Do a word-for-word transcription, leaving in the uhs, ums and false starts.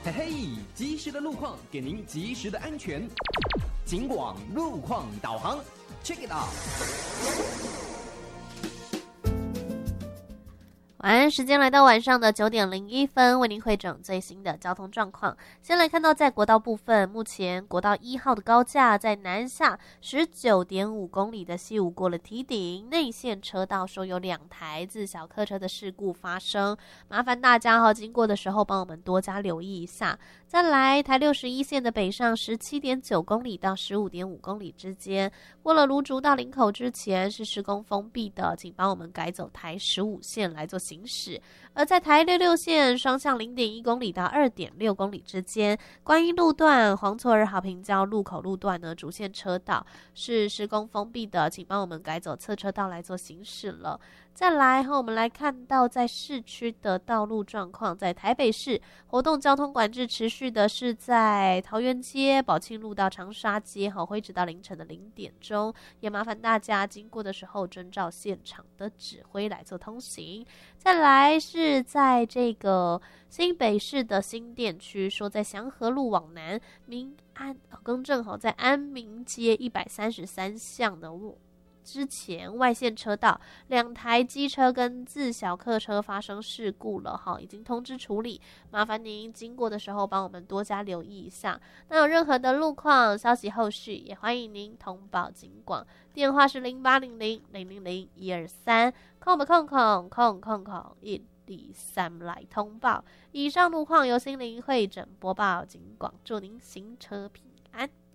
嘿嘿，及时的路况给您及时的安全。警广路况导航 ，check it out。 晚安，时间来到晚上的九点零一分，为您汇整最新的交通状况。先来看到在国道部分，目前国道一号的高架在南下十九点五公里的西武过了堤顶，内线车道说有两台自小客车的事故发生，麻烦大家哈经过的时候帮我们多加留意一下。再来，台六十一线的北上十七点九公里到十五点五公里之间，过了芦竹到林口之前是施工封闭的，请帮我们改走台十五线来做行驶。而在台六六线双向零点一公里到二点六公里之间，观音路段黄厝二号平交路口路段呢，主线车道是施工封闭的，请帮我们改走侧车道来做行驶了。再来，我们来看到在市区的道路状况，在台北市活动交通管制持续的是在桃园街、宝庆路到长沙街，会直到凌晨的零点钟，也麻烦大家经过的时候遵照现场的指挥来做通行。再来是在这个新北市的新店区，说在祥和路往南民安，哦、更正好在安民街一百三十三巷的路。之前外线车道两台机车跟自小客车发生事故了哈，已经通知处理，麻烦您经过的时候帮我们多加留意一下。那有任何的路况消息后续也欢迎您通报警广，电话是零八零零零零零一二三空不空空空空空一二三来通报。以上路况由心灵会诊播报警广，祝您行车平安。